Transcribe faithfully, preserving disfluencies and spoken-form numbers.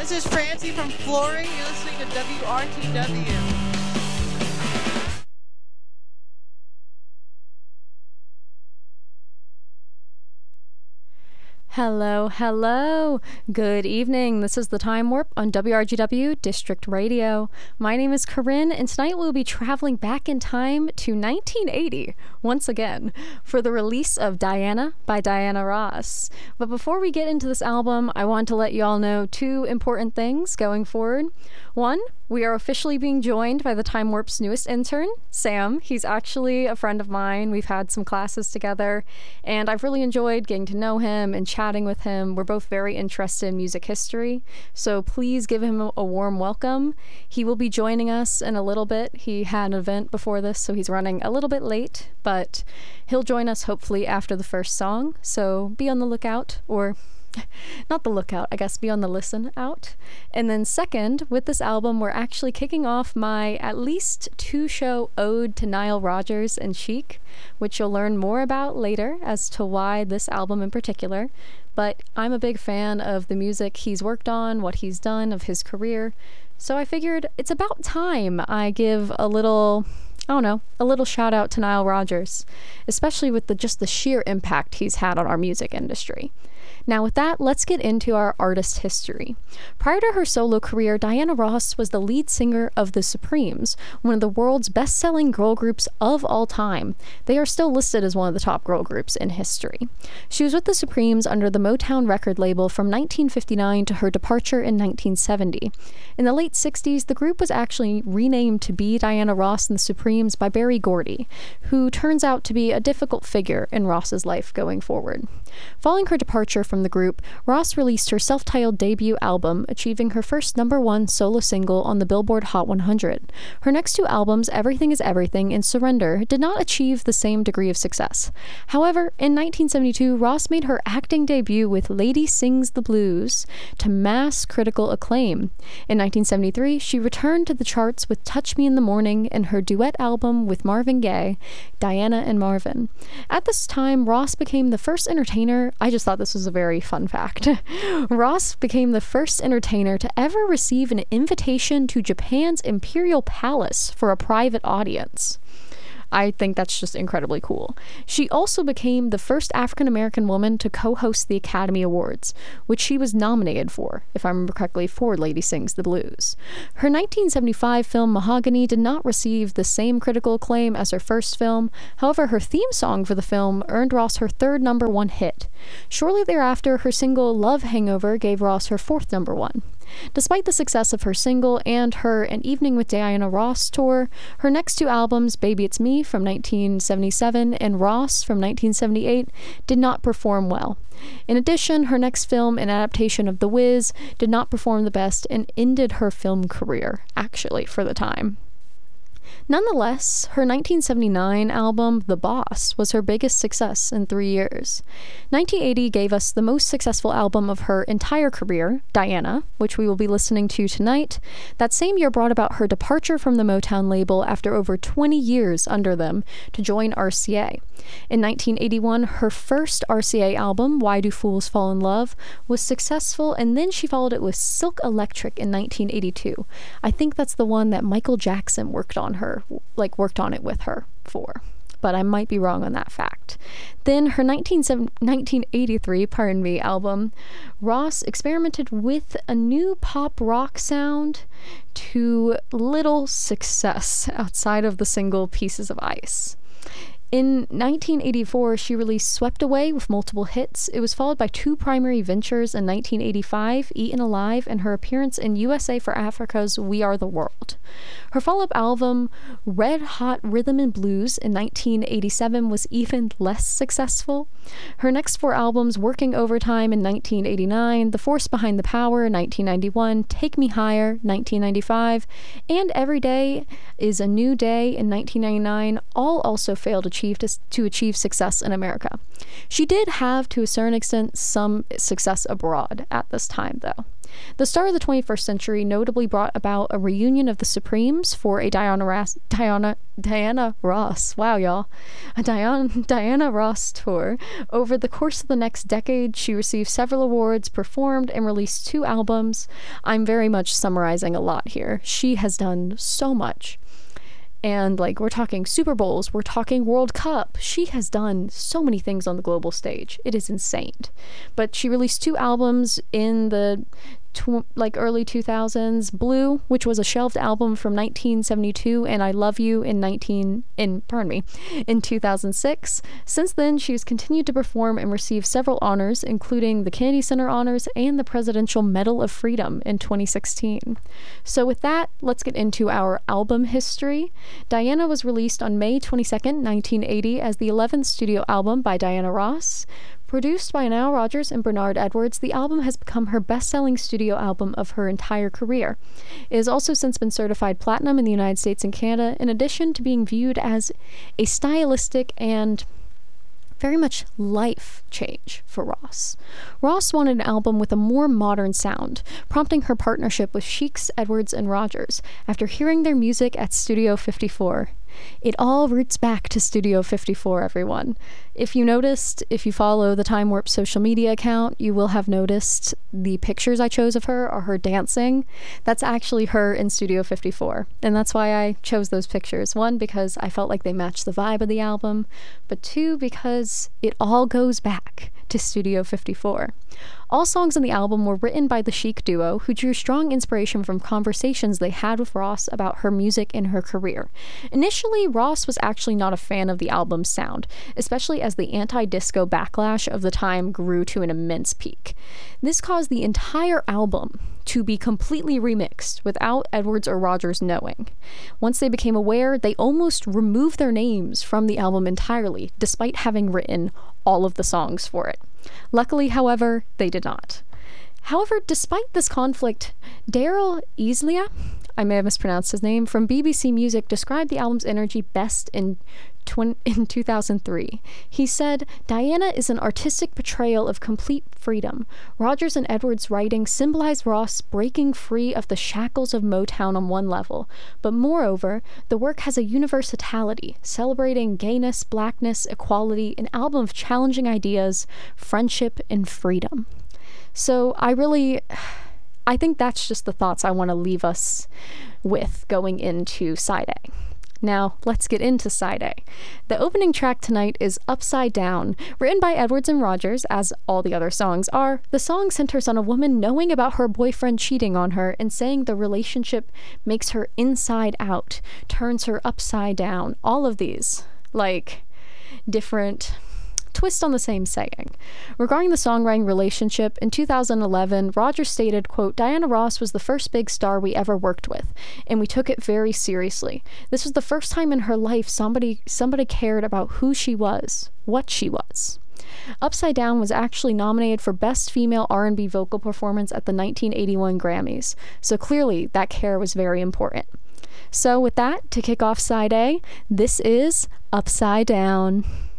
This is Francie from Flooring. You're listening to W R T W. Hello, hello. Good evening. This is the Time Warp on W R G W District Radio. My name is Corinne, and tonight we'll be traveling back in time to nineteen eighty, once again, for the release of Diana by Diana Ross. But before we get into this album, I want to let you all know two important things going forward. One, we are officially being joined by the Time Warp's newest intern, Sam. He's actually a friend of mine. We've had some classes together, and I've really enjoyed getting to know him and chatting with him. We're both very interested in music history, so please give him a warm welcome. He will be joining us in a little bit. He had an event before this, so he's running a little bit late, but he'll join us hopefully after the first song, so be on the lookout, or not the lookout, I guess, be on the listen out. And then second, with this album, we're actually kicking off my at least two-show ode to Nile Rodgers and Chic, which you'll learn more about later as to why this album in particular. But I'm a big fan of the music he's worked on, what he's done, of his career. So I figured it's about time I give a little, I don't know, a little shout out to Nile Rodgers, especially with the just the sheer impact he's had on our music industry. Now with that, let's get into our artist history. Prior to her solo career, Diana Ross was the lead singer of The Supremes, one of the world's best-selling girl groups of all time. They are still listed as one of the top girl groups in history. She was with The Supremes under the Motown record label from nineteen fifty-nine to her departure in nineteen seventy. In the late sixties, the group was actually renamed to be Diana Ross and The Supremes by Berry Gordy, who turns out to be a difficult figure in Ross's life going forward. Following her departure from the group, Ross released her self-titled debut album, achieving her first number one solo single on the Billboard Hot one hundred. Her next two albums, Everything is Everything and Surrender, did not achieve the same degree of success. However, in nineteen seventy-two, Ross made her acting debut with Lady Sings the Blues to mass critical acclaim. In nineteen seventy-three, she returned to the charts with Touch Me in the Morning and her duet album with Marvin Gaye, Diana and Marvin. At this time, Ross became the first entertainer, I just thought this was a very fun fact, Ross became the first entertainer to ever receive an invitation to Japan's Imperial Palace for a private audience. I think that's just incredibly cool. She also became the first African-American woman to co-host the Academy Awards, which she was nominated for, if I remember correctly, for Lady Sings the Blues. Her nineteen seventy-five film Mahogany did not receive the same critical acclaim as her first film. However, her theme song for the film earned Ross her third number one hit. Shortly thereafter, her single Love Hangover gave Ross her fourth number one. Despite the success of her single and her An Evening with Diana Ross tour, her next two albums, Baby It's Me from nineteen seventy-seven and Ross from nineteen seventy-eight, did not perform well. In addition, her next film, an adaptation of The Wiz, did not perform the best and ended her film career, actually, for the time. Nonetheless, her nineteen seventy-nine album, The Boss, was her biggest success in three years. nineteen eighty gave us the most successful album of her entire career, Diana, which we will be listening to tonight. That same year brought about her departure from the Motown label after over twenty years under them to join R C A. In nineteen eighty-one, her first R C A album, Why Do Fools Fall in Love, was successful, and then she followed it with Silk Electric in nineteen eighty-two. I think that's the one that Michael Jackson worked on her, like worked on it with her for, but I might be wrong on that fact. Then her nineteen eighty-three, pardon me, album, Ross experimented with a new pop rock sound to little success outside of the single Pieces of Ice. In nineteen eighty-four, she released Swept Away with multiple hits. It was followed by two primary ventures in nineteen eighty-five, Eaten Alive, and her appearance in U S A for Africa's We Are the World. Her follow-up album, Red Hot Rhythm and Blues, in nineteen eighty-seven was even less successful. Her next four albums, Working Overtime in nineteen eighty-nine, The Force Behind the Power in nineteen ninety-one, Take Me Higher nineteen ninety-five, and Every Day is a New Day in nineteen ninety-nine, all also failed to achieve, to, to achieve success in America. She did have, to a certain extent, some success abroad at this time, though. The star of the twenty-first century notably brought about a reunion of the Supremes for a Diana Ross, Diana, Diana Ross, wow y'all, a Diana, Diana Ross tour. Over the course of the next decade, she received several awards, performed, and released two albums. I'm very much summarizing a lot here. She has done so much. And, like, we're talking Super Bowls, we're talking World Cup. She has done so many things on the global stage. It is insane. But she released two albums in the, tw- like, early two thousands. Blue, which was a shelved album from nineteen seventy-two, and I Love You in nineteen, in, pardon me, in two thousand six. Since then, she has continued to perform and receive several honors, including the Kennedy Center Honors and the Presidential Medal of Freedom in twenty sixteen. So with that, let's get into our album history. Diana was released on May twenty-second, nineteen eighty as the eleventh studio album by Diana Ross. Produced by Nile Rodgers and Bernard Edwards, the album has become her best-selling studio album of her entire career. It has also since been certified platinum in the United States and Canada, in addition to being viewed as a stylistic and very much life change for Ross. Ross wanted an album with a more modern sound, prompting her partnership with Cheeks, Edwards, and Rodgers after hearing their music at Studio fifty-four. It all roots back to Studio fifty-four, everyone. If you noticed, if you follow the Time Warp social media account, you will have noticed the pictures I chose of her are her dancing. That's actually her in Studio fifty-four, and that's why I chose those pictures. One, because I felt like they matched the vibe of the album, but two, because it all goes back to Studio fifty-four. All songs on the album were written by the Chic duo, who drew strong inspiration from conversations they had with Ross about her music and her career. Initially, Ross was actually not a fan of the album's sound, especially as the anti-disco backlash of the time grew to an immense peak. This caused the entire album to be completely remixed without Edwards or Rodgers knowing. Once they became aware, they almost removed their names from the album entirely, despite having written all of the songs for it. Luckily, however, they did not. However, despite this conflict, Daryl Islia, I may have mispronounced his name, from B B C Music described the album's energy best in tw- in two thousand three. He said, "Diana is an artistic portrayal of complete freedom. Rodgers and Edwards' writing symbolize Ross breaking free of the shackles of Motown on one level, but moreover, the work has a universality, celebrating gayness, blackness, equality, an album of challenging ideas, friendship, and freedom." So I really... I think that's just the thoughts I want to leave us with going into Side A. Now, let's get into Side A. The opening track tonight is Upside Down. Written by Edwards and Rodgers, as all the other songs are, the song centers on a woman knowing about her boyfriend cheating on her and saying the relationship makes her inside out, turns her upside down. All of these, like, different... twist on the same saying. Regarding the songwriting relationship, in two thousand eleven, Rodgers stated, quote, "Diana Ross was the first big star we ever worked with, and we took it very seriously. This was the first time in her life somebody somebody cared about who she was, what she was." Upside Down was actually nominated for Best Female R and B Vocal Performance at the nineteen eighty-one Grammys, so clearly that care was very important. So with that, to kick off Side A, this is Upside Down.